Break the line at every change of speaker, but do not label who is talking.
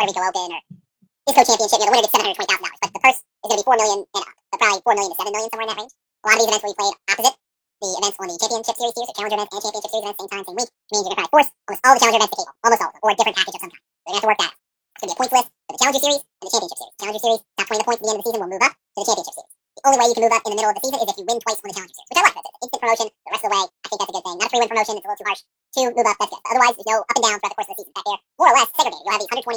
Puerto Rico Open or Disco Championship, the winner gets $720,000. But the purse is going to be $4 million and up. So probably $4 million to $7 million, somewhere in that range. A lot of these events will be played opposite the events on the Championship Series here, so Challenger events and Championship Series events same time, same week, which means you're going to probably force almost all the Challenger events to cable, almost all of them, or a different package of some kind. So you're going to have to work that out. It's going to be a points list for the Challenger Series and the Championship Series. Challenger Series, top 20 of the points at the end of the season will move up to the Championship Series. The only way you can move up in the middle of the season is if you win twice on the Challenger Series, which I like. That's an instant promotion the rest of the way. I think that's a good thing. Not a free win promotion, it's a little too harsh to move up, that's good. But otherwise, there's no up and down throughout the course of the season. Back there, more or less segregated. You'll have these 120